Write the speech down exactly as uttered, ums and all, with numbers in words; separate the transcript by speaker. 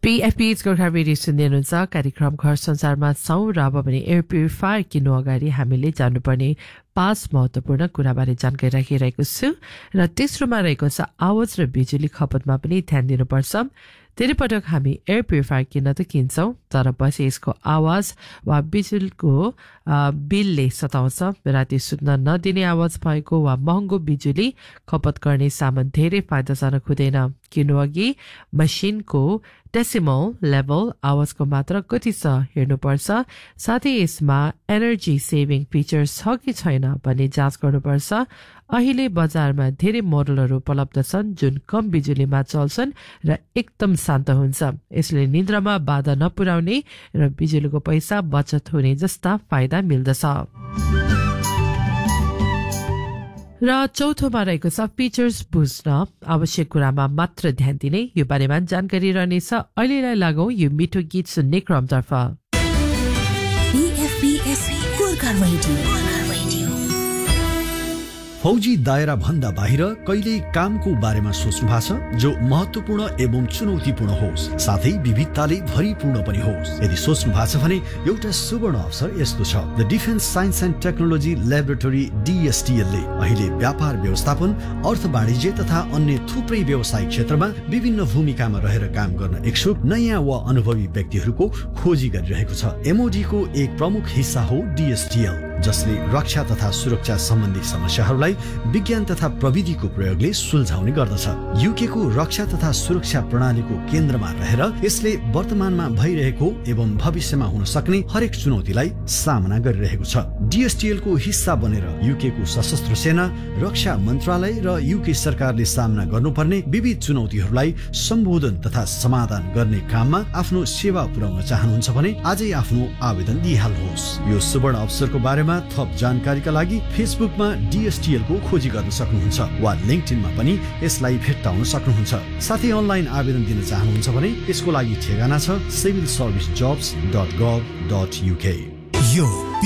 Speaker 1: PFP Gorkha radio सुन्दै हुनुहुन्छ कार्यक्रम घर संसारमा छौं र अब भने एयर प्युरिफायर किन्नु अगाडि हामीले जान्नुपर्ने पाँच महत्वपूर्ण कुराबारे जानकारी राखिरहेको छु र तेस्रोमा रहेको छ आवाज र बिजुली खपतमा पनि ध्यान दिनुपर्छ। धेरै पटक हामी एयर प्युरिफायर किन्न त किन्छौं तर पछि यसको आवाज वा बिजुलीको बिलले सताउँछ। राति सुत्न नदिने आवाज भएको वा महँगो बिजुली खपत गर्ने सामान धेरै फाइदाजनक हुँदैन। किन्नु अघि मसिनको डेसिमल लेभल आवाजको मात्रा कति छ हेर्नुपर्छ। साथै यसमा एनर्जी सेभिङ फिचर छ कि छैन भन्ने जाँच गर्नुपर्छ। अहिले बजारमा धेरै मोडलहरू उपलब्ध छन् जुन कम बिजुलीमा चल्छन् र एकदम शान्त हुन्छ। यसले निद्रामा बाधा नपुर्याउने र बिजुलीको पैसा बचत हुने जस्ता फाइदा मिल्दछ। र चौथोमा रहेको छ फिचर्स बुझ्न आवश्यक कुरामा मात्र ध्यान दिने। यो बारेमा जानकारी रहनेछ। अहिलेलाई लागौं यो मिठो गीत सुन्ने क्रमतर्फ।
Speaker 2: फौजी दायरा भन्दा बाहिर कहिल्यै कामको बारेमा सोच्नु भएको छ जो महत्त्वपूर्ण एवं चुनौतीपूर्ण होस् साथै विविधताले भरिपूर्ण पनि होस्। यदि सोच्नु भएको छ भने एउटा सुवर्ण अवसर यस्तो छ। The defence science and technology laboratory डीएसटीएल ले अहिले व्यापार व्यवस्थापन, अर्थ वाणिज्य तथा अन्य थुप्रै व्यवसायिक क्षेत्रमा विभिन्न भूमिकामा रहेर काम गर्न इच्छुक नयाँ वा अनुभवी व्यक्तिहरूको खोजी गरिरहेको छ। एमओडी को एक प्रमुख हिस्सा हो डीएसटीएल जसले रक्षा तथा सुरक्षा सम्बन्धी समस्याहरूलाई विज्ञान तथा प्रविधिको प्रयोगले सुल्झाउने गर्दछ। यूके को रक्षा तथा सुरक्षा प्रणालीको केन्द्रमा रहेर यसले वर्तमानमा भइरहेको एवं भविष्यमा हुन सक्ने हरेक चुनौतीलाई सामना गरिरहेको छ। डीएसटीएल को हिस्सा बनेर यूके को सशस्त्र सेना, रक्षा मन्त्रालय र यूके सरकारले सामना गर्नुपर्ने विविध चुनौतीहरूलाई सम्बोधन तथा समाधान गर्ने काममा आफ्नो सेवा पुर्याउन चाहनुहुन्छ भने आजै आफ्नो आवेदन दिइहाल्नुहोस्। यो सुवर्ण अवसरको बारेमा थप जानकारीका लागि फेसबुकमा डीएसटीएल को खोजी गर्न सक्नुहुन्छ वा लिंक्डइनमा पनि यसलाई भेट्टाउन सक्नुहुन्छ। साथै अनलाइन आवेदन दिन चाहनुहुन्छ भने यसको लागि ठेगाना छ civil service jobs dot गभ dot UK.
Speaker 3: यो